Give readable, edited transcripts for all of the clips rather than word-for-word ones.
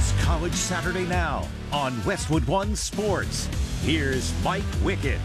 It's College Saturday now on Westwood One Sports. Here's Mike Wickett.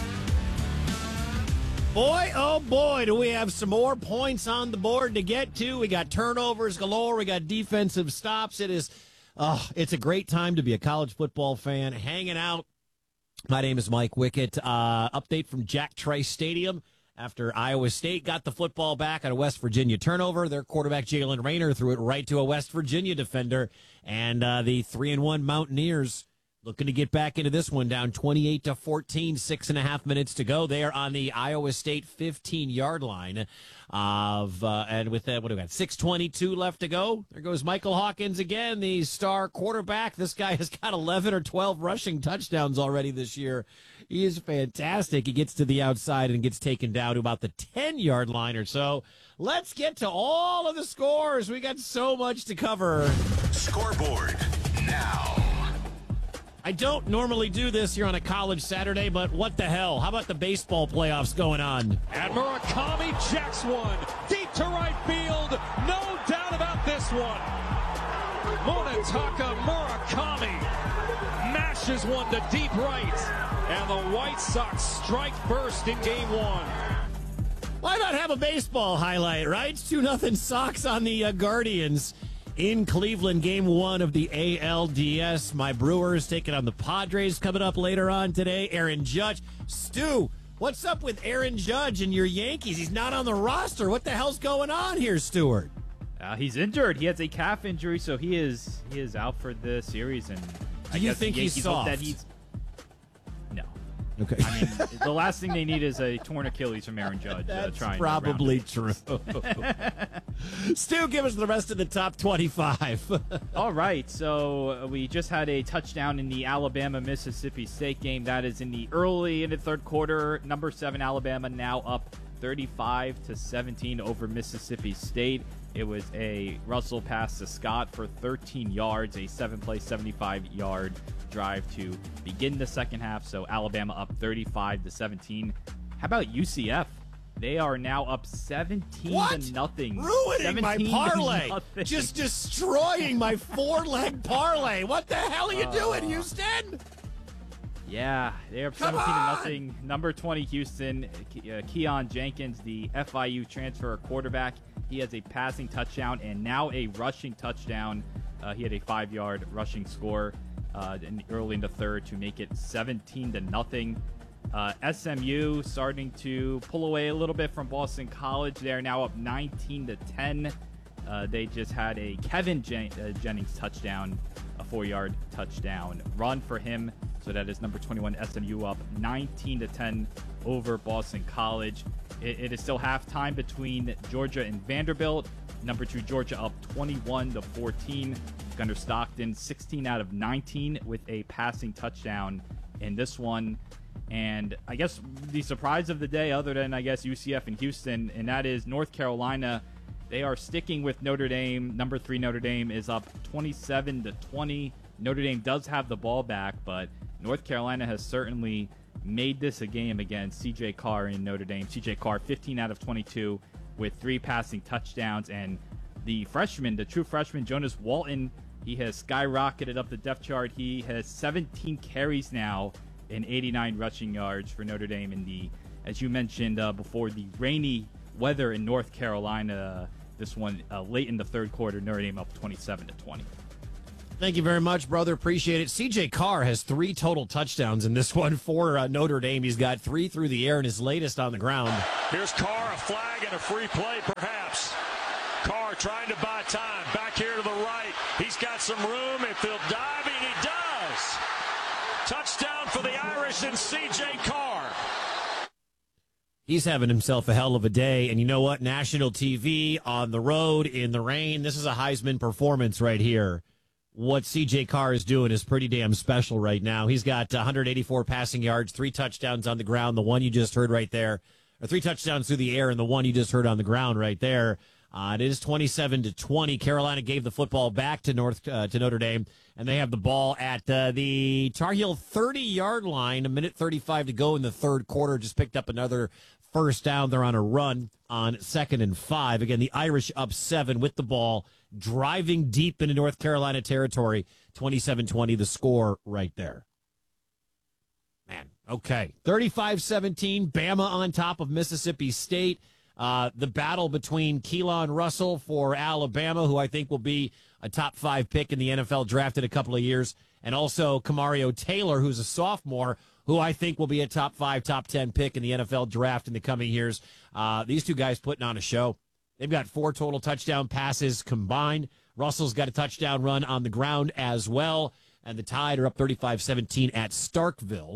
Boy, oh boy, do we have some more points on the board to get to. We got turnovers galore. We got defensive stops. It's a great time to be a college football fan, hanging out. My name is Mike Wickett. Update from Jack Trice Stadium after Iowa State got the football back on a West Virginia turnover. Their quarterback, Jalen Raynor, threw it right to a West Virginia defender. And the 3-1 Mountaineers looking to get back into this one, down 28-14, 6.5 minutes to go. They are on the Iowa State 15-yard line and with that, what do we got? 6:22 left to go. There goes Michael Hawkins again, the star quarterback. This guy has got 11 or 12 rushing touchdowns already this year. He is fantastic. He gets to the outside and gets taken down to about the 10-yard line or so. Let's get to all of the scores. We got so much to cover. Scoreboard now. I don't normally do this here on a college Saturday, but what the hell? How about the baseball playoffs going on? And Murakami jacks one deep to right field. No doubt about this one. Munetaka Murakami mashes one to deep right. And the White Sox strike first in game one. Why not have a baseball highlight, right? It's 2-0 Sox on the Guardians. In Cleveland, game one of the ALDS. My Brewers taking on the Padres coming up later on today. Aaron Judge. Stu, what's up with Aaron Judge and your Yankees? He's not on the roster. What the hell's going on here, Stuart? He's injured. He has a calf injury, so he is out for the series. And Do you think he's soft? No. Okay. I mean, the last thing they need is a torn Achilles from Aaron Judge. That's probably true. Stu, give us the rest of the top 25. All right, so we just had a touchdown in the Alabama-Mississippi State game. That is in the third quarter. Number 7 Alabama now up 35-17 over Mississippi State. It was a Russell pass to Scott for 13 yards, a 7-play, 75-yard drive to begin the second half. So Alabama up 35-17. How about UCF? They are now up 17-0. Ruining my parlay. Just destroying my 4-leg parlay. What the hell are you doing, Houston? Yeah, they're up 17-0. Number 20 Houston, Keon Jenkins, the FIU transfer quarterback. He has a passing touchdown and now a rushing touchdown. He had a 5-yard rushing score early in the third to make it 17-0. SMU starting to pull away a little bit from Boston College. They are now up 19-10. They just had a Kevin Jennings touchdown, a 4-yard touchdown run for him. So that is number 21 SMU up 19-10 over Boston College. It is still halftime between Georgia and Vanderbilt. Number 2 Georgia up 21-14. Gunnar Stockton 16 out of 19 with a passing touchdown in this one. And I guess the surprise of the day, other than I guess UCF and Houston, and that is North Carolina. They are sticking with Notre Dame. Number 3 Notre Dame is up 27-20. Notre Dame does have the ball back, but North Carolina has certainly made this a game against C.J. Carr in Notre Dame. C.J. Carr 15 out of 22 with 3 passing touchdowns. And the true freshman, Jonas Walton, he has skyrocketed up the depth chart. He has 17 carries now and 89 rushing yards for Notre Dame in the, as you mentioned before, the rainy weather in North Carolina. This one late in the third quarter, Notre Dame up 27-20. Thank you very much, brother. Appreciate it. C.J. Carr has 3 total touchdowns in this one for Notre Dame. He's got 3 through the air and his latest on the ground. Here's Carr, a flag and a free play, perhaps. Carr trying to buy time. Back here to the right. He's got some room. If he'll dive, he does. Touchdown for the Irish and C.J. Carr. He's having himself a hell of a day. And you know what? National TV, on the road, in the rain. This is a Heisman performance right here. What C.J. Carr is doing is pretty damn special right now. He's got 184 passing yards, 3 touchdowns on the ground, the one you just heard right there. Or 3 touchdowns through the air and the one you just heard on the ground right there. It is 27-20. Carolina gave the football back to Notre Dame, and they have the ball at the Tar Heel 30-yard line. 1:35 to go in the third quarter. Just picked up another first down. They're on a run on 2nd and 5. Again, the Irish up 7 with the ball, driving deep into North Carolina territory. 27-20, the score right there. Man, okay. 35-17, Bama on top of Mississippi State. The battle between Keelan Russell for Alabama, who I think will be a top 5 pick in the NFL draft in a couple of years, and also Kamario Taylor, who's a sophomore, who I think will be a top 5, top 10 pick in the NFL draft in the coming years. These two guys putting on a show. They've got 4 total touchdown passes combined. Russell's got a touchdown run on the ground as well. And the Tide are up 35-17 at Starkville.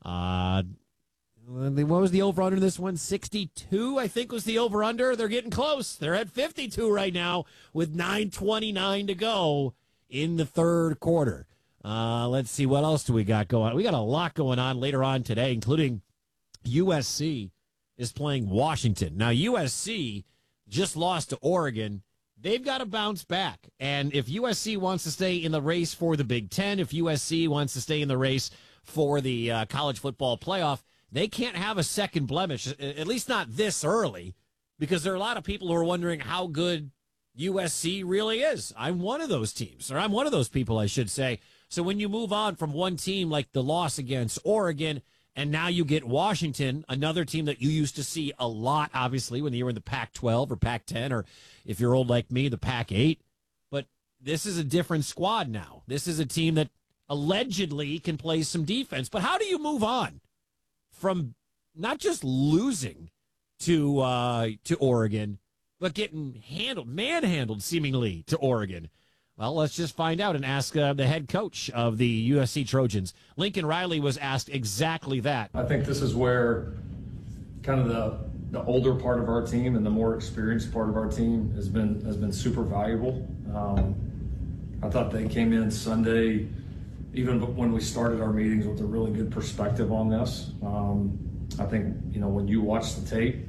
What was the over-under in this one? 62, I think, was the over-under. They're getting close. They're at 52 right now with 9:29 to go in the third quarter. Let's see, what else do we got going on? We got a lot going on later on today, including USC is playing Washington. Now, USC just lost to Oregon. They've got to bounce back. And if USC wants to stay in the race for the Big Ten, if USC wants to stay in the race for the college football playoff, they can't have a second blemish, at least not this early, because there are a lot of people who are wondering how good USC really is. I'm one of those teams, or I'm one of those people, I should say. So when you move on from one team like the loss against Oregon, and now you get Washington, another team that you used to see a lot, obviously, when you were in the Pac-12 or Pac-10, or if you're old like me, the Pac-8. But this is a different squad now. This is a team that allegedly can play some defense. But how do you move on from not just losing to Oregon, but getting manhandled seemingly to Oregon? Well, let's just find out and ask the head coach of the USC Trojans. Lincoln Riley was asked exactly that. I think this is where kind of the older part of our team and the more experienced part of our team has been super valuable. I thought they came in Sunday, even when we started our meetings, with a really good perspective on this. I think, when you watch the tape,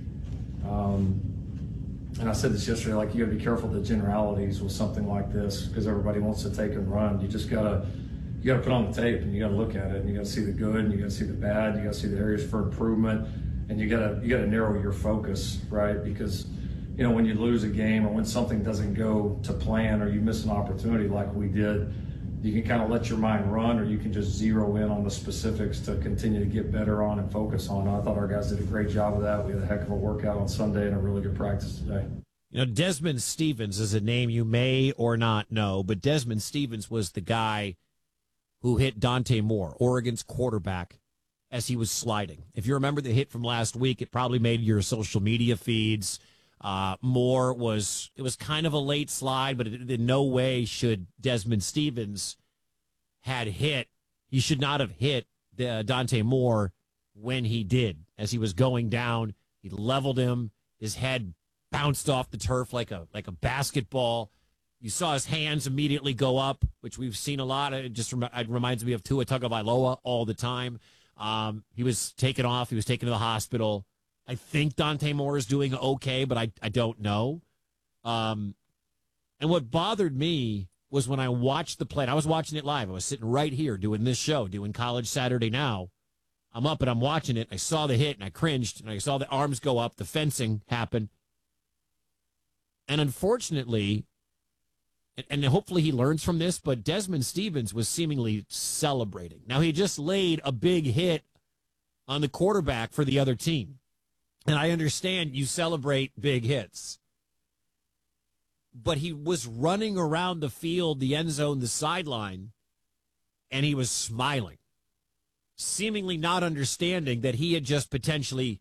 and I said this yesterday, like, you got to be careful of the generalities with something like this, because everybody wants to take and run. You just got to put on the tape, and you got to look at it, and you got to see the good, and you got to see the bad, you got to see the areas for improvement, and you got to narrow your focus, right? Because when you lose a game, or when something doesn't go to plan, or you miss an opportunity like we did, you can kind of let your mind run, or you can just zero in on the specifics to continue to get better on and focus on. I thought our guys did a great job of that. We had a heck of a workout on Sunday and a really good practice today. Desmond Stevens is a name you may or not know, but Desmond Stevens was the guy who hit Dante Moore, Oregon's quarterback, as he was sliding. If you remember the hit from last week, it probably made your social media feeds. Moore it was kind of a late slide, but in no way should Desmond Stevens had hit. He should not have hit Dante Moore when he did. As he was going down, he leveled him. His head bounced off the turf like a basketball. You saw his hands immediately go up, which we've seen a lot. It reminds me of Tua Tagovailoa all the time. He was taken off. He was taken to the hospital. I think Dante Moore is doing okay, but I don't know. And what bothered me was when I watched the play. I was watching it live. I was sitting right here doing this show, doing College Saturday Now. I'm up and I'm watching it. I saw the hit and I cringed, and I saw the arms go up. The fencing happen. And unfortunately, and hopefully he learns from this, but Desmond Stevens was seemingly celebrating. Now, he just laid a big hit on the quarterback for the other team. And I understand you celebrate big hits. But he was running around the field, the end zone, the sideline, and he was smiling, seemingly not understanding that he had just potentially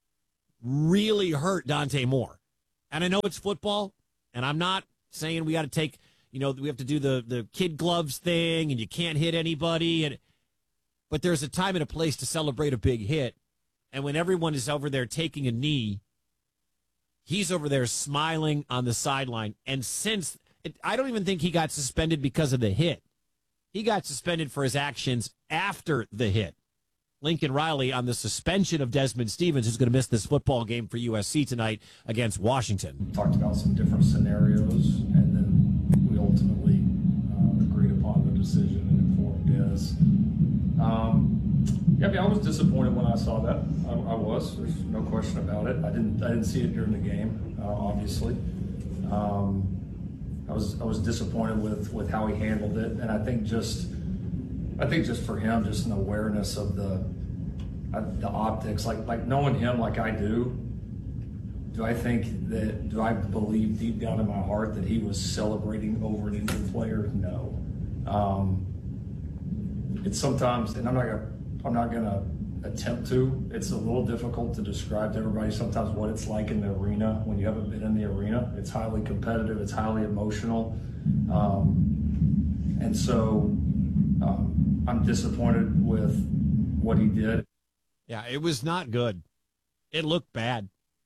really hurt Dante Moore. And I know it's football, and I'm not saying we got to take, we have to do the kid gloves thing, and you can't hit anybody. But there's a time and a place to celebrate a big hit. And when everyone is over there taking a knee, he's over there smiling on the sideline. And I don't even think he got suspended because of the hit. He got suspended for his actions after the hit. Lincoln Riley on the suspension of Desmond Stevens, who's going to miss this football game for USC tonight against Washington. We talked about some different scenarios, and then we ultimately agreed upon the decision and informed Des. Yeah, I mean, I was disappointed when I saw that. I was. There's no question about it. I didn't see it during the game, obviously. I was disappointed with how he handled it, and I think just for him, just an awareness of the optics, like knowing him like I do. Do I believe deep down in my heart that he was celebrating over an injured player? No. It's sometimes, and I'm not gonna attempt to. It's a little difficult to describe to everybody sometimes what it's like in the arena when you haven't been in the arena. It's highly competitive. It's highly emotional, and so I'm disappointed with what he did. Yeah, it was not good. It looked bad.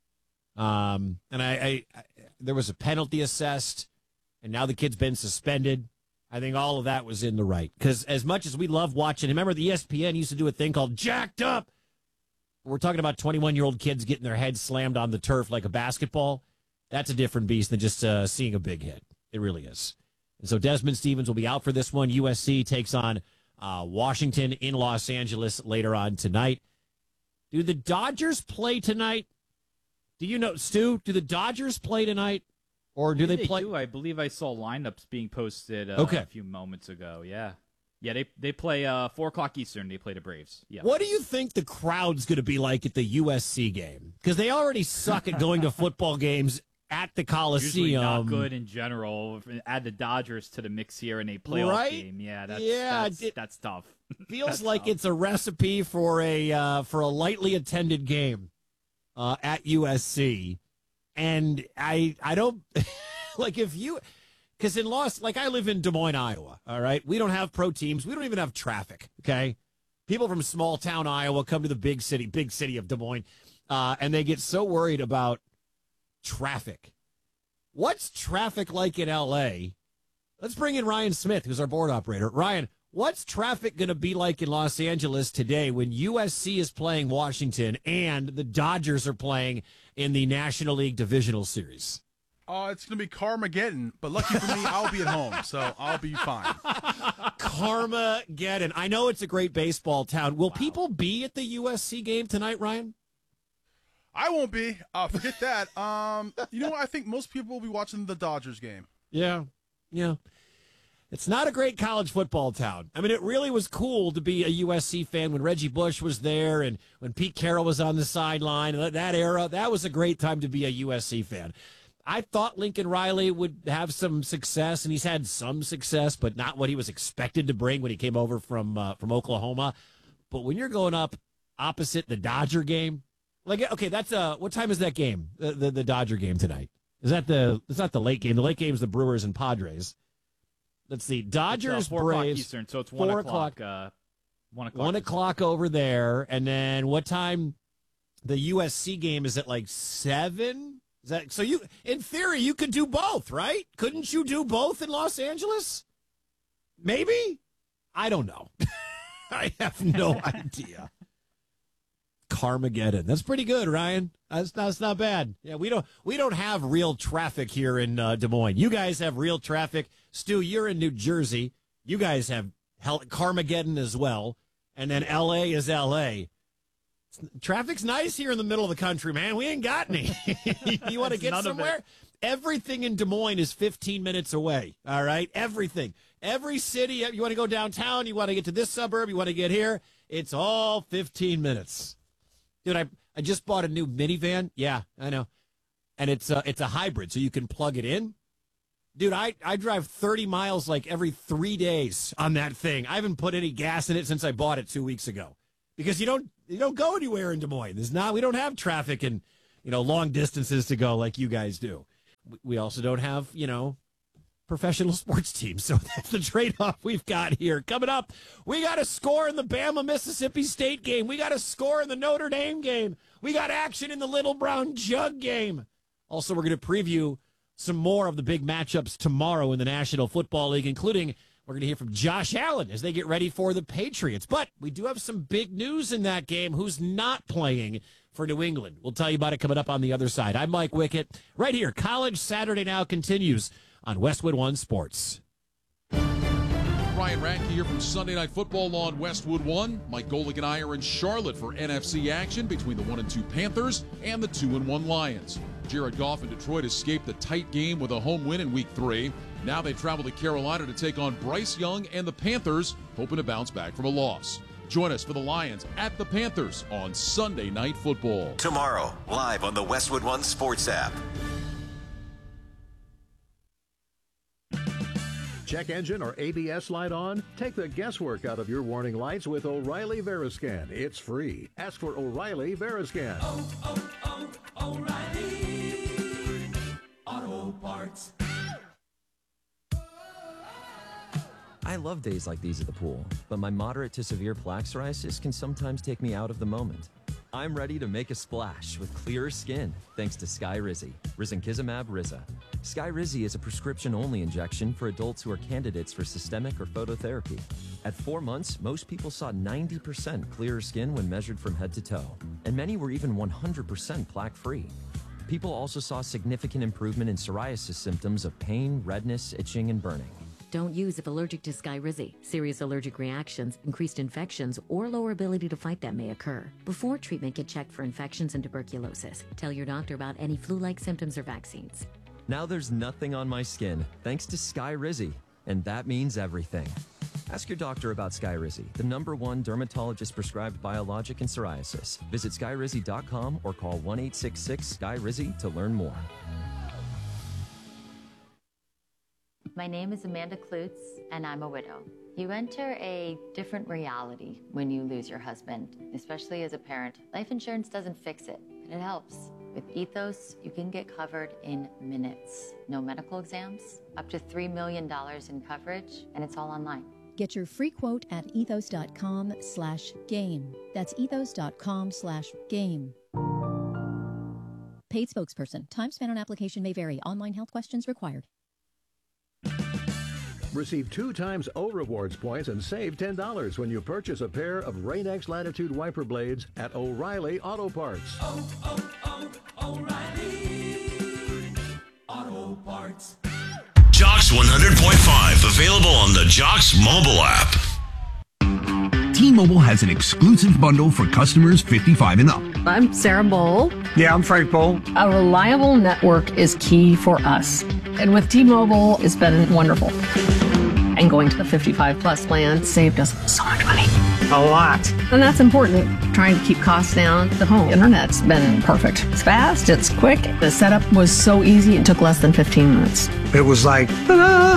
And I there was a penalty assessed, and now the kid's been suspended. I think all of that was in the right. Because as much as we love watching, remember the ESPN used to do a thing called Jacked Up. We're talking about 21-year-old kids getting their heads slammed on the turf like a basketball. That's a different beast than just seeing a big hit. It really is. And so Desmond Stevens will be out for this one. USC takes on Washington in Los Angeles later on tonight. Do the Dodgers play tonight? Do you know, Stu, do the Dodgers play tonight? Or do they play? Do. I believe I saw lineups being posted a few moments ago. Yeah. Yeah, they play 4 o'clock Eastern. They play the Braves. Yeah. What do you think the crowd's going to be like at the USC game? Because they already suck at going to football games at the Coliseum. Usually not good in general. Add the Dodgers to the mix here in a playoff game. Yeah, that's tough. Feels that's like tough. It's a recipe for a lightly attended game at USC. And I don't like if you, because in I live in Des Moines, Iowa. All right. We don't have pro teams. We don't even have traffic. Okay. People from small town Iowa come to the big city of Des Moines, and they get so worried about traffic. What's traffic like in LA? Let's bring in Ryan Smith, who's our board operator. Ryan, what's traffic going to be like in Los Angeles today when USC is playing Washington and the Dodgers are playing in the National League Divisional Series? It's going to be Carmageddon, but lucky for me, I'll be at home, so I'll be fine. Carmageddon. I know it's a great baseball town. Will people be at the USC game tonight, Ryan? I won't be. Forget that. You know what? I think most people will be watching the Dodgers game. Yeah. It's not a great college football town. I mean, it really was cool to be a USC fan when Reggie Bush was there and when Pete Carroll was on the sideline. That era, that was a great time to be a USC fan. I thought Lincoln Riley would have some success, and he's had some success, but not what he was expected to bring when he came over from Oklahoma. But when you're going up opposite the Dodger game, that's what time is that game? The Dodger game tonight? It's not the late game. The late game is the Brewers and Padres. Let's see. Dodgers, 4 Braves. o'clock Eastern, so it's 1 o'clock. 1 o'clock. 1 o'clock over there. And then what time? The USC game is at 7? Is that so? In theory, you could do both, right? Couldn't you do both in Los Angeles? Maybe? I don't know. I have no idea. Carmageddon. That's pretty good, Ryan. That's not bad. Yeah, we don't have real traffic here in Des Moines. You guys have real traffic. Stu, you're in New Jersey. You guys have Carmageddon as well. And then L.A. is L.A. Traffic's nice here in the middle of the country, man. We ain't got any. You want to get somewhere? Everything in Des Moines is 15 minutes away, all right? Everything. Every city, you want to go downtown, you want to get to this suburb, you want to get here, it's all 15 minutes. Dude, I just bought a new minivan. Yeah, I know. And it's a hybrid, so you can plug it in. Dude, I drive 30 miles every 3 days on that thing. I haven't put any gas in it since I bought it 2 weeks ago. Because you don't go anywhere in Des Moines. We don't have traffic and long distances to go like you guys do. We also don't have professional sports teams, so that's the trade-off we've got here. Coming up, we got a score in the Bama Mississippi State game. We got a score in the Notre Dame game. We got action in the Little Brown Jug game. Also, we're going to preview some more of the big matchups tomorrow in the National Football League, including we're going to hear from Josh Allen as they get ready for the Patriots. But we do have some big news in that game. Who's not playing for New England? We'll tell you about it coming up on the other side. I'm Mike Wickett. Right here, College Saturday Now continues on Westwood One Sports. Ryan Ryan Radke here from Sunday Night Football on Westwood One. Mike Golick and I are in Charlotte for NFC action between the 1-2 Panthers and the 2-1 Lions. Jared Goff and Detroit escaped the tight game with a home win in Week 3. Now they travel to Carolina to take on Bryce Young and the Panthers, hoping to bounce back from a loss. Join us for the Lions at the Panthers on Sunday Night Football. Tomorrow, live on the Westwood One Sports app. Check engine or ABS light on? Take the guesswork out of your warning lights with O'Reilly Veriscan. It's free. Ask for O'Reilly Veriscan. O'Reilly Auto Parts. I love days like these at the pool, but my moderate to severe plaque psoriasis can sometimes take me out of the moment. I'm ready to make a splash with clearer skin thanks to Skyrizi, risankizumab Riza. Skyrizi is a prescription-only injection for adults who are candidates for systemic or phototherapy. At 4 months, most people saw 90% clearer skin when measured from head to toe, and many were even 100% plaque-free. People also saw significant improvement in psoriasis symptoms of pain, redness, itching, and burning. Don't use if allergic to Skyrizi. Serious allergic reactions, increased infections, or lower ability to fight them may occur. Before treatment, get checked for infections and tuberculosis. Tell your doctor about any flu-like symptoms or vaccines. Now there's nothing on my skin thanks to Skyrizi, and that means everything. Ask your doctor about Skyrizi, the #1 dermatologist-prescribed biologic in psoriasis. Visit Skyrizi.com or call 1-866-SKYRIZI to learn more. My name is Amanda Klutz, and I'm a widow. You enter a different reality when you lose your husband, especially as a parent. Life insurance doesn't fix it, but it helps. With Ethos, you can get covered in minutes. No medical exams, up to $3 million in coverage, and it's all online. Get your free quote at ethos.com/game. That's ethos.com/game. Paid spokesperson. Time spent on application may vary. Online health questions required. Receive 2 times O Rewards points and save $10 when you purchase a pair of Rain-X Latitude wiper blades at O'Reilly Auto Parts. O'Reilly Auto Parts. Jocks 100.5, available on the Jocks mobile app. T-Mobile has an exclusive bundle for customers 55 and up. I'm Sarah Bowl. Yeah, I'm Frank Bowl. A reliable network is key for us. And with T-Mobile, it's been wonderful. And going to the 55 plus plan saved us so much money. A lot. And that's important. Trying to keep costs down. The home internet's been perfect. It's fast, it's quick. The setup was so easy, it took less than 15 minutes. It was like, ta-da!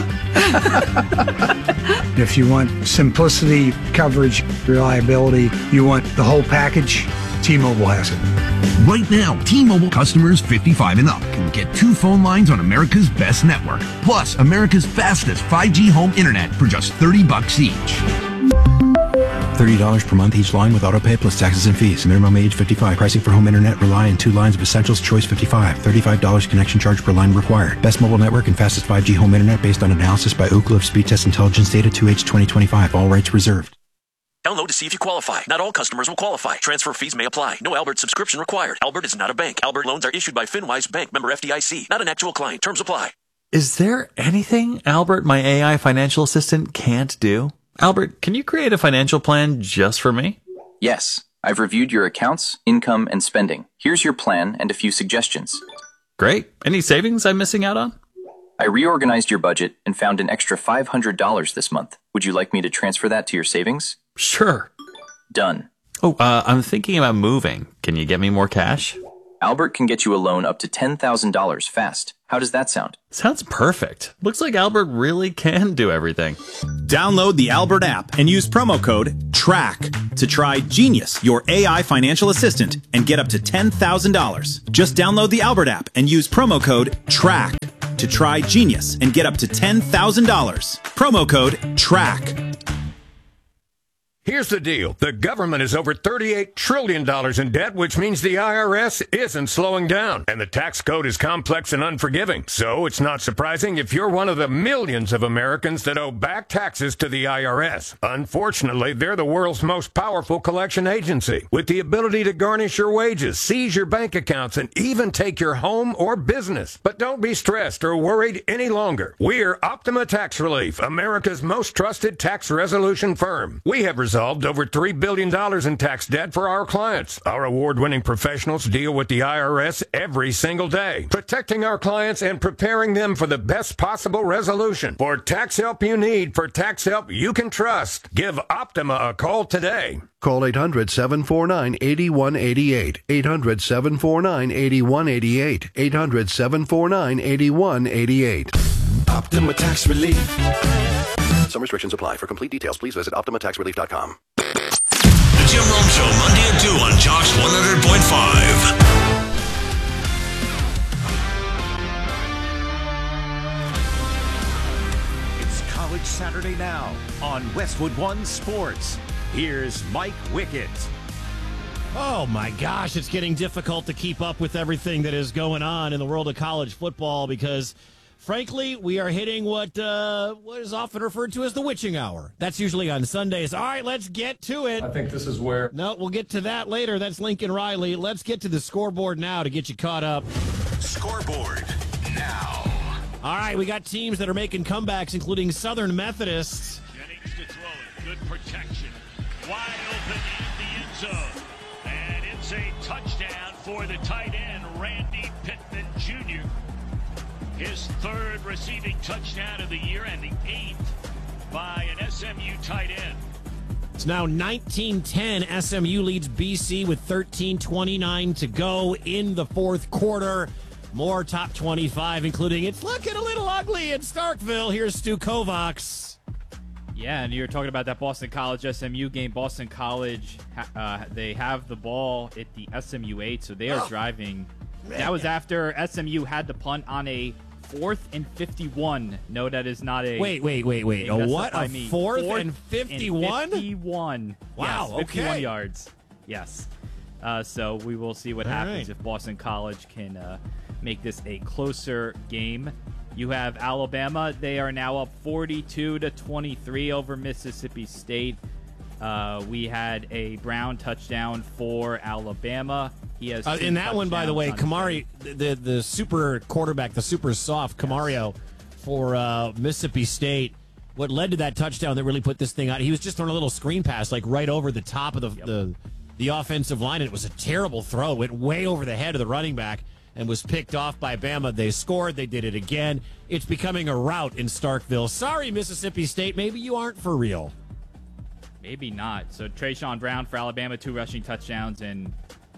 If you want simplicity, coverage, reliability, you want the whole package, T-Mobile has it. Right now, T-Mobile customers 55 and up can get 2 phone lines on America's best network, plus America's fastest 5G home internet for just $30 each. $30 per month each line with autopay plus taxes and fees. Minimum age 55. Pricing for home internet rely on 2 lines of Essentials Choice 55. $35 connection charge per line required. Best mobile network and fastest 5G home internet based on analysis by Ookla of Speed Test Intelligence data 2H 2025. All rights reserved. Download to see if you qualify. Not all customers will qualify. Transfer fees may apply. No Albert subscription required. Albert is not a bank. Albert loans are issued by FinWise Bank, member FDIC. Not an actual client. Terms apply. Is there anything Albert, my AI financial assistant, can't do? Albert, can you create a financial plan just for me? Yes. I've reviewed your accounts, income, and spending. Here's your plan and a few suggestions. Great. Any savings I'm missing out on? I reorganized your budget and found an extra $500 this month. Would you like me to transfer that to your savings? Sure. Done. Oh, I'm thinking about moving. Can you get me more cash? Albert can get you a loan up to $10,000 fast. How does that sound? Sounds perfect. Looks like Albert really can do everything. Download the Albert app and use promo code TRACK to try Genius, your AI financial assistant, and get up to $10,000. Just download the Albert app and use promo code TRACK to try Genius and get up to $10,000. Promo code TRACK. Here's the deal. The government is over $38 trillion in debt, which means the IRS isn't slowing down. And the tax code is complex and unforgiving. So it's not surprising if you're one of the millions of Americans that owe back taxes to the IRS. Unfortunately, they're the world's most powerful collection agency, with the ability to garnish your wages, seize your bank accounts, and even take your home or business. But don't be stressed or worried any longer. We're Optima Tax Relief, America's most trusted tax resolution firm. We have resolved over $3 billion in tax debt for our clients. Our award-winning professionals deal with the IRS every single day, protecting our clients and preparing them for the best possible resolution. For tax help you need, for tax help you can trust, give Optima a call today. Call 800-749-8188. 800-749-8188. 800-749-8188. Optima Tax Relief. Some restrictions apply. For complete details, please visit OptimaTaxRelief.com. The Jim Rome Show, Monday at 2 on Jocks 100.5. It's College Saturday now on Westwood One Sports. Here's Mike Wickett. Oh my gosh, it's getting difficult to keep up with everything that is going on in the world of college football because, frankly, we are hitting what is often referred to as the witching hour. That's usually on Sundays. All right, let's get to it. I think this is where... No, we'll get to that later. That's Lincoln Riley. Let's get to the scoreboard now to get you caught up. Scoreboard now. All right, we got teams that are making comebacks, including Southern Methodists. Jennings to throw it. Good protection. Wide open in the end zone. And it's a touchdown for the tight end, Randy Pittman Jr. His third receiving touchdown of the year and the 8th by an SMU tight end. It's now 19-10. SMU leads BC with 13:29 to go in the fourth quarter. More top 25, including it's looking a little ugly in Starkville. Here's Stu Kovacs. Yeah, and you're talking about that Boston College SMU game. Boston College, they have the ball at the SMU 8, so they are driving. Man. That was after SMU had to punt on a 4th and 51. No, that is not a... Wait. A what? A 4th and 51? 51. Wow, yes, 51 okay. yards. Yes. So we will see what happens if Boston College can make this a closer game. You have Alabama. They are now up 42-23 over Mississippi State. We had a Brown touchdown for Alabama. He has in that one, by the way, Kamari, the super quarterback, the super soft Camario for Mississippi State. What led to that touchdown that really put this thing out? He was just throwing a little screen pass, like right over the top of the offensive line, and it was a terrible throw. It went way over the head of the running back and was picked off by Bama. They scored. They did it again. It's becoming a rout in Starkville. Sorry, Mississippi State. Maybe you aren't for real. Maybe not. So Trayshawn Brown for Alabama, 2 rushing touchdowns, and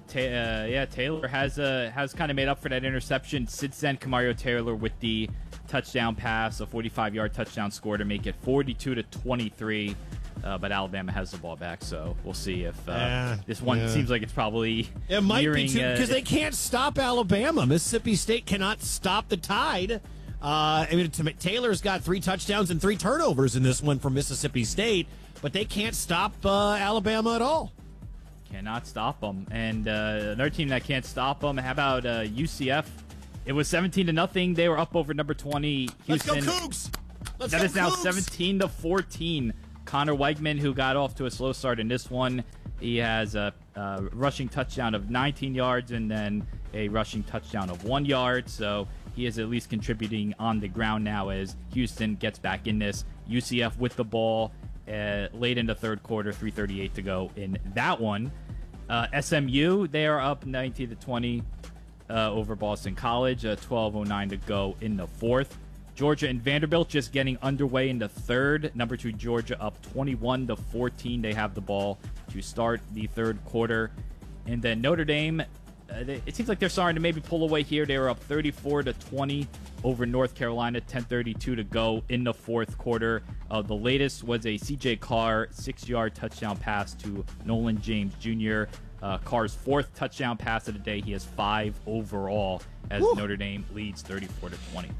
Taylor has kind of made up for that interception. Since then, Camario Taylor with the touchdown pass, a 45-yard touchdown score to make it 42-23. But Alabama has the ball back, so we'll see if this one seems like it's probably it might be too, because they can't stop Alabama. Mississippi State cannot stop the Tide. Taylor's got 3 touchdowns and 3 turnovers in this one from Mississippi State, but they can't stop Alabama at all. Cannot stop them. And another team that can't stop them, how about UCF? It was 17-0. They were up over number 20, Houston. Let's go Cougs! That is now 17-14. Connor Weigman, who got off to a slow start in this one, he has a rushing touchdown of 19 yards and then a rushing touchdown of 1 yard. So he is at least contributing on the ground now as Houston gets back in this. UCF with the ball late in the third quarter, 3:38 to go in that one. SMU, they are up 19-20 over Boston College, 12:09 to go in the fourth. Georgia and Vanderbilt just getting underway in the third. Number 2 Georgia up 21-14. They have the ball to start the third quarter. And then Notre Dame, it seems like they're starting to maybe pull away here. They were up 34-20 over North Carolina, 10:32 to go in the fourth quarter. The latest was a C.J. Carr 6-yard touchdown pass to Nolan James Jr. Carr's 4th touchdown pass of the day. He has 5 overall as Notre Dame leads 34-20.